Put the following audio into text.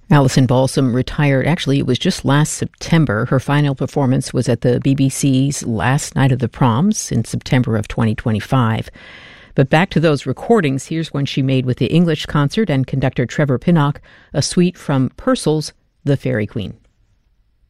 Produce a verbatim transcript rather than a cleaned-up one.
Alison Balsom retired. Actually, it was just last September. Her final performance was at the B B C's Last Night of the Proms in September of twenty twenty-five. But back to those recordings, here's one she made with the English concert and conductor Trevor Pinnock, a suite from Purcell's The Fairy Queen.